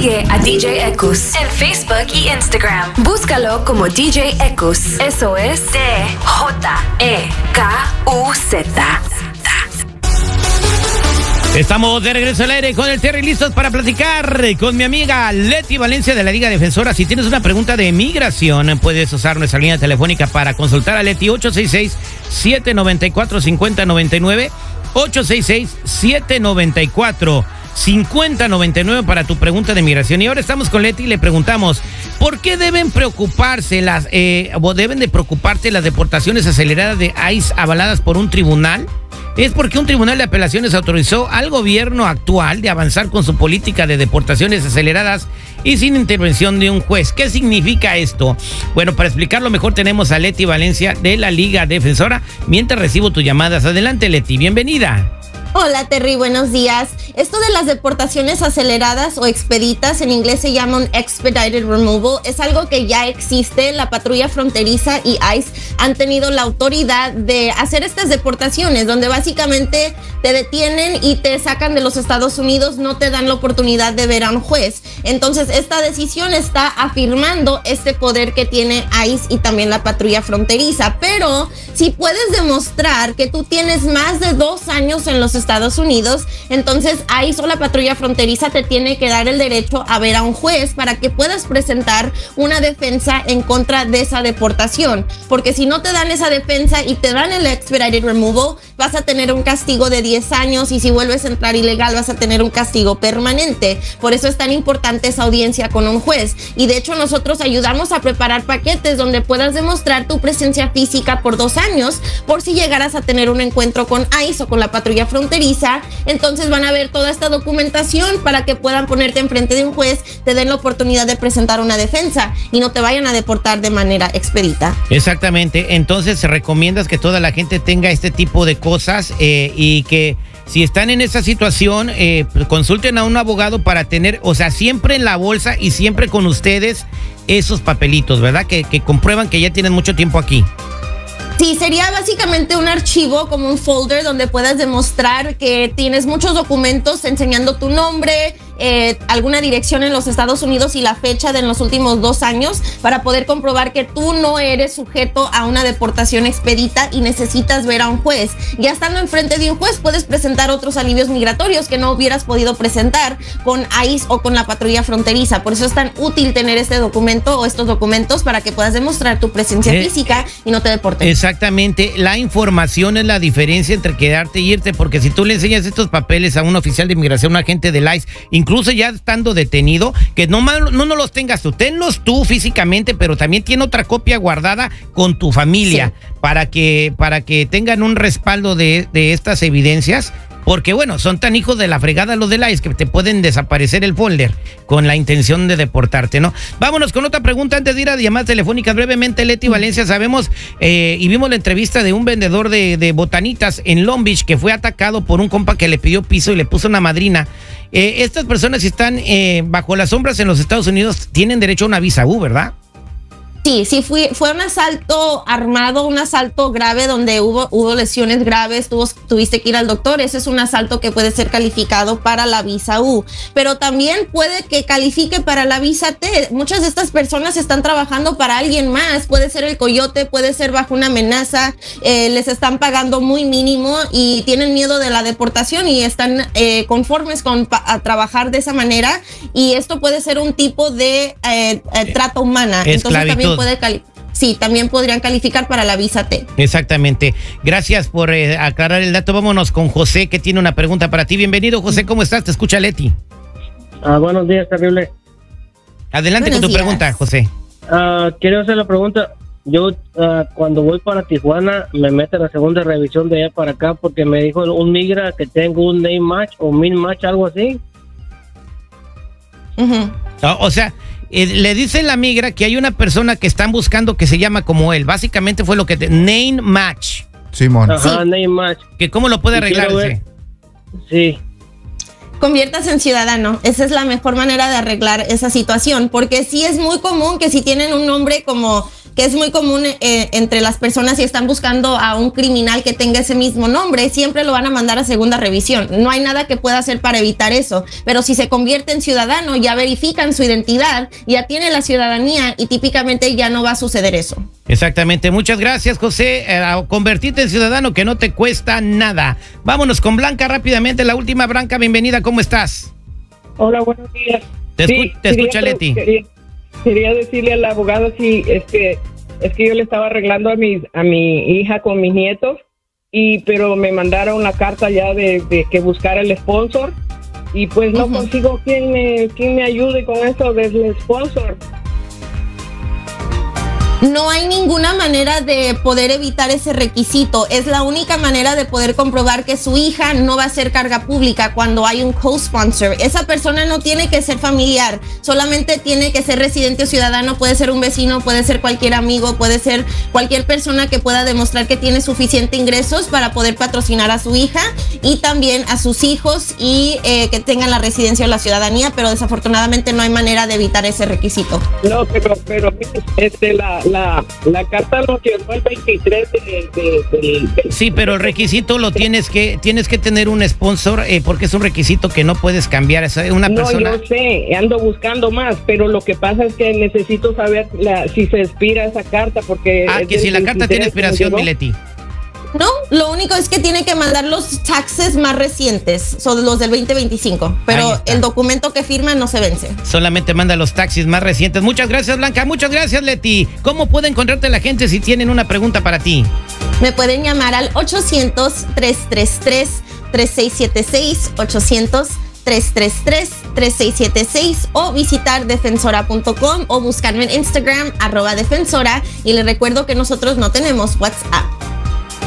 Sigue a DJ Ekus en Facebook y Instagram. Búscalo como DJ Ekus. Eso es DJEKUZ. Estamos de regreso al aire con el Terry, listos para platicar con mi amiga Leti Valencia de la Liga Defensora. Si tienes una pregunta de migración, puedes usar nuestra línea telefónica para consultar a Leti, 866-794-5099, 866-794-5099 para tu pregunta de migración. Y ahora estamos con Leti y le preguntamos, ¿por qué deben preocuparse deben de preocuparte las deportaciones aceleradas de ICE avaladas por un tribunal? Es porque un tribunal de apelaciones autorizó al gobierno actual de avanzar con su política de deportaciones aceleradas y sin intervención de un juez. ¿Qué significa esto? Bueno, para explicarlo mejor tenemos a Leti Valencia de la Liga Defensora. Mientras recibo tus llamadas. Adelante, Leti, bienvenida. Hola Terry, buenos días. Esto de las deportaciones aceleradas o expeditas, en inglés se llama un expedited removal, es algo que ya existe. La patrulla fronteriza y ICE han tenido la autoridad de hacer estas deportaciones, donde básicamente te detienen y te sacan de los Estados Unidos, no te dan la oportunidad de ver a un juez. Entonces esta decisión está afirmando este poder que tiene ICE y también la patrulla fronteriza. Pero si puedes demostrar que tú tienes más de 2 años en los Estados Unidos, entonces ICE o la patrulla fronteriza te tiene que dar el derecho a ver a un juez para que puedas presentar una defensa en contra de esa deportación, porque si no te dan esa defensa y te dan el expedited removal, vas a tener un castigo de 10 años y si vuelves a entrar ilegal vas a tener un castigo permanente. Por eso es tan importante esa audiencia con un juez, y de hecho nosotros ayudamos a preparar paquetes donde puedas demostrar tu presencia física por 2 años, por si llegaras a tener un encuentro con ICE o con la patrulla fronteriza. Entonces van a ver toda esta documentación para que puedan ponerte enfrente de un juez, te den la oportunidad de presentar una defensa y no te vayan a deportar de manera expedita. Exactamente, entonces recomiendas que toda la gente tenga este tipo de cosas y que si están en esa situación, consulten a un abogado para tener, o sea, siempre en la bolsa y siempre con ustedes esos papelitos, ¿verdad? Que comprueban que ya tienen mucho tiempo aquí. Sí, sería básicamente un archivo, como un folder donde puedas demostrar que tienes muchos documentos enseñando tu nombre, alguna dirección en los Estados Unidos y la fecha de en los últimos 2 años para poder comprobar que tú no eres sujeto a una deportación expedita y necesitas ver a un juez. Ya estando enfrente de un juez puedes presentar otros alivios migratorios que no hubieras podido presentar con ICE o con la patrulla fronteriza. Por eso es tan útil tener este documento o estos documentos para que puedas demostrar tu presencia física y no te deporten. Exactamente, la información es la diferencia entre quedarte y irte, porque si tú le enseñas estos papeles a un oficial de inmigración, un agente del ICE, incluso ya estando detenido, que no los tengas tú, tenlos tú físicamente, pero también tiene otra copia guardada con tu familia, sí, para que tengan un respaldo de estas evidencias. Porque bueno, son tan hijos de la fregada los del ICE que te pueden desaparecer el folder con la intención de deportarte, ¿no? Vámonos con otra pregunta antes de ir a llamadas telefónicas. Brevemente, Leti Valencia, sabemos y vimos la entrevista de un vendedor de botanitas en Long Beach que fue atacado por un compa que le pidió piso y le puso una madrina. Estas personas, si están bajo las sombras en los Estados Unidos, tienen derecho a una visa U, ¿verdad? Sí, fue un asalto armado, un asalto grave donde hubo lesiones graves, tuviste que ir al doctor. Ese es un asalto que puede ser calificado para la visa U, pero también puede que califique para la visa T. Muchas de estas personas están trabajando para alguien más, puede ser el coyote, puede ser bajo una amenaza, les están pagando muy mínimo y tienen miedo de la deportación y están conformes a trabajar de esa manera, y esto puede ser un tipo de trata humana. Entonces también también podrían calificar para la visa T. Exactamente. Gracias por aclarar el dato. Vámonos con José, que tiene una pregunta para ti. Bienvenido, José. ¿Cómo estás? Te escucha Leti. Buenos días, terrible. Adelante con tu pregunta, José. Quiero hacer la pregunta. Yo cuando voy para Tijuana me mete la segunda revisión de allá para acá porque me dijo un migra que tengo un name match o min match, algo así. O sea, le dice la migra que hay una persona que están buscando que se llama como él. Básicamente fue lo que name match. Simón. Ajá, sí. Name match. ¿Que cómo lo puede arreglar ese? Sí. Conviértase en ciudadano. Esa es la mejor manera de arreglar esa situación, porque sí es muy común que si tienen un nombre como que es muy común entre las personas si están buscando a un criminal que tenga ese mismo nombre, siempre lo van a mandar a segunda revisión. No hay nada que pueda hacer para evitar eso, pero si se convierte en ciudadano, ya verifican su identidad, ya tiene la ciudadanía y típicamente ya no va a suceder eso. Exactamente. Muchas gracias, José. Convertirte en ciudadano que no te cuesta nada. Vámonos con Blanca rápidamente. La última, Blanca, bienvenida. ¿Cómo estás? Hola, buenos días. Te escucha Leti. Quería decirle al abogado si es que yo le estaba arreglando a mi hija con mis nietos, pero me mandaron la carta ya de que buscara el sponsor y pues no consigo quién me ayude con eso del sponsor. No hay ninguna manera de poder evitar ese requisito. Es la única manera de poder comprobar que su hija no va a ser carga pública cuando hay un co-sponsor. Esa persona no tiene que ser familiar, solamente tiene que ser residente o ciudadano. Puede ser un vecino, puede ser cualquier amigo, puede ser cualquier persona que pueda demostrar que tiene suficiente ingresos para poder patrocinar a su hija y también a sus hijos y que tengan la residencia o la ciudadanía, pero desafortunadamente no hay manera de evitar ese requisito. No, pero la carta lo llegó el 23 de... Sí, pero el requisito lo tienes que tener un sponsor porque es un requisito que no puedes cambiar. Es una persona... No, yo sé, ando buscando más, pero lo que pasa es que necesito saber si se expira esa carta porque... que si la carta tiene expiración, Mileti. No, lo único es que tiene que mandar los taxes más recientes, son los del 2025, pero el documento que firma no se vence. Solamente manda los taxis más recientes. Muchas gracias, Blanca. Muchas gracias, Leti. ¿Cómo puede encontrarte la gente si tienen una pregunta para ti? Me pueden llamar al 800-333-3676, 800-333-3676 o visitar defensora.com o buscarme en Instagram @defensora y les recuerdo que nosotros no tenemos WhatsApp.